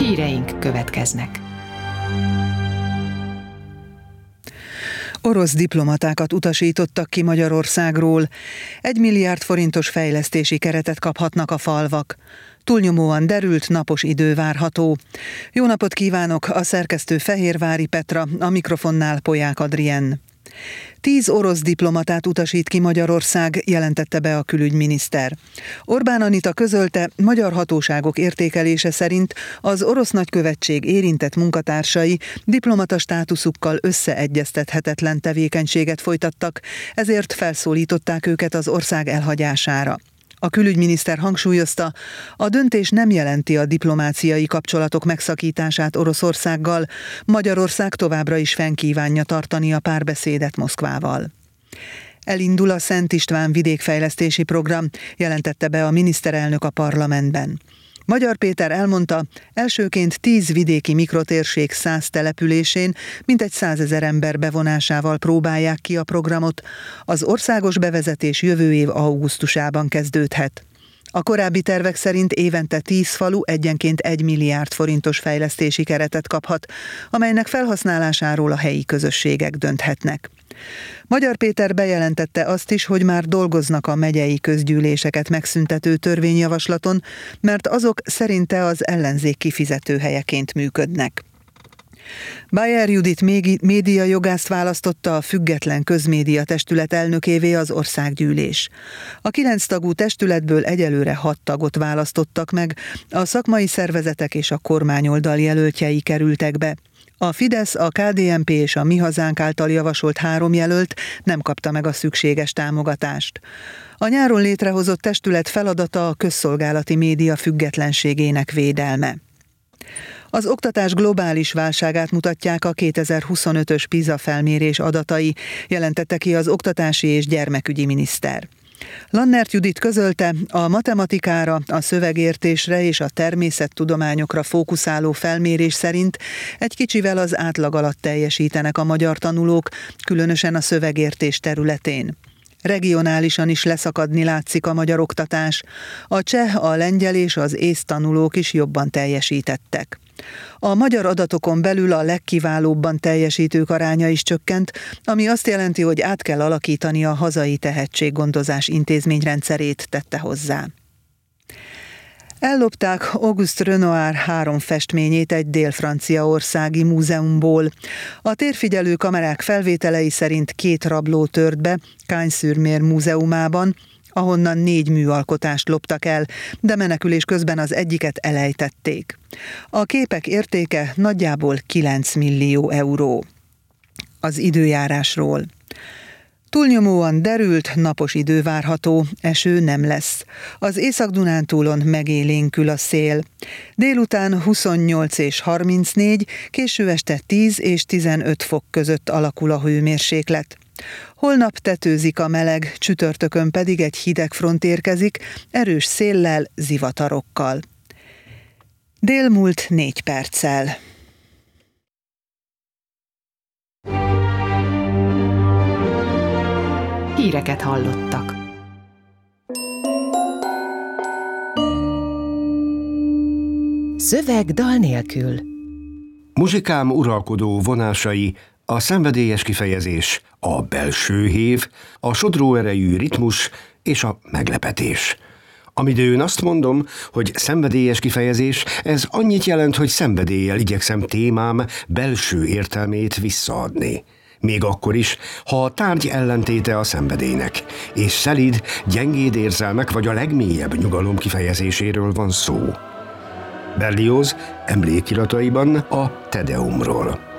Híreink következnek. Orosz diplomatákat utasítottak ki Magyarországról. 1 milliárd forintos fejlesztési keretet kaphatnak a falvak. Túlnyomóan derült, napos idő várható. Jó napot kívánok, a szerkesztő Fehérvári Petra, a mikrofonnál Polyák Adrien. 10 orosz diplomatát utasít ki Magyarország, jelentette be a külügyminiszter. Orbán Anita közölte, magyar hatóságok értékelése szerint az orosz nagykövetség érintett munkatársai diplomata státuszukkal összeegyeztethetetlen tevékenységet folytattak, ezért felszólították őket az ország elhagyására. A külügyminiszter hangsúlyozta, a döntés nem jelenti a diplomáciai kapcsolatok megszakítását Oroszországgal, Magyarország továbbra is fenn kívánja tartani a párbeszédet Moszkvával. Elindul a Szent István vidékfejlesztési program, jelentette be a miniszterelnök a parlamentben. Magyar Péter elmondta, elsőként 10 vidéki mikrotérség 100 településén mintegy 100 000 ember bevonásával próbálják ki a programot. Az országos bevezetés jövő év augusztusában kezdődhet. A korábbi tervek szerint évente 10 falu egyenként 1 milliárd forintos fejlesztési keretet kaphat, amelynek felhasználásáról a helyi közösségek dönthetnek. Magyar Péter bejelentette azt is, hogy már dolgoznak a megyei közgyűléseket megszüntető törvényjavaslaton, mert azok szerinte az ellenzék kifizetőhelyeként működnek. Bayer Judit médiajogászt választotta a független közmédia testület elnökévé az országgyűlés. A 9 tagú testületből egyelőre 6 tagot választottak meg, a szakmai szervezetek és a kormányoldal jelöltjei kerültek be. A Fidesz, a KDNP és a Mi Hazánk által javasolt 3 jelölt nem kapta meg a szükséges támogatást. A nyáron létrehozott testület feladata a közszolgálati média függetlenségének védelme. Az oktatás globális válságát mutatják a 2025-ös PISA felmérés adatai, jelentette ki az oktatási és gyermekügyi miniszter. Lannert Judit közölte, a matematikára, a szövegértésre és a természettudományokra fókuszáló felmérés szerint egy kicsivel az átlag alatt teljesítenek a magyar tanulók, különösen a szövegértés területén. Regionálisan is leszakadni látszik a magyar oktatás. A cseh, a lengyel és az észt tanulók is jobban teljesítettek. A magyar adatokon belül a legkiválóbban teljesítők aránya is csökkent, ami azt jelenti, hogy át kell alakítani a hazai tehetséggondozás intézményrendszerét, tette hozzá. Ellopták Auguste Renoir 3 festményét egy dél-franciaországi múzeumból. A térfigyelő kamerák felvételei szerint 2 rabló tört be Cagnes-sur-Mer múzeumában, ahonnan 4 műalkotást loptak el, de menekülés közben az egyiket elejtették. A képek értéke nagyjából 9 millió euró. Az időjárásról. Túlnyomóan derült, napos idő várható, eső nem lesz. Az Észak-Dunántúlon megélénkül a szél. Délután 28 és 34, késő este 10 és 15 fok között alakul a hőmérséklet. Holnap tetőzik a meleg, csütörtökön pedig egy hideg front érkezik, erős széllel, zivatarokkal. Dél múlt 4 perccel. Híreket hallottak. Szöveg dal nélkül. Muzsikám uralkodó vonásai, a szenvedélyes kifejezés, a belső hév, a sodró erejű ritmus és a meglepetés. Amidőn azt mondom, hogy szenvedélyes kifejezés, ez annyit jelent, hogy szenvedéllyel igyekszem témám belső értelmét visszaadni. Még akkor is, ha a tárgy ellentéte a szenvedélynek, és szelíd, gyengéd érzelmek vagy a legmélyebb nyugalom kifejezéséről van szó. Berlioz emlékirataiban a Te Deumról.